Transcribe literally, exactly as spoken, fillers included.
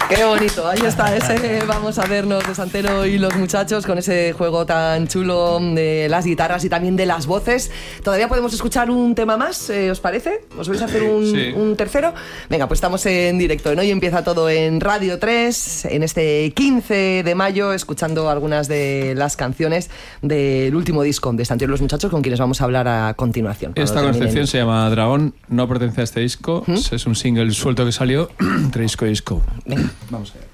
Qué bonito, ahí está ese Vamos a vernos de Santero y los muchachos con ese juego tan chulo de las guitarras y también de las voces. Todavía podemos escuchar un tema más, eh, ¿os parece? ¿Os vais a hacer un, sí. un tercero? Venga, pues estamos en directo, ¿no? Hoy empieza todo en Radio tres, en este quince de mayo, escuchando algunas de las canciones del último disco de Santero y los muchachos, con quienes vamos a hablar a continuación. Esta concepción se llama Dragón, no pertenece a este disco, ¿Mm? Es un single suelto que salió entre disco y disco. Venga. Vamos allá.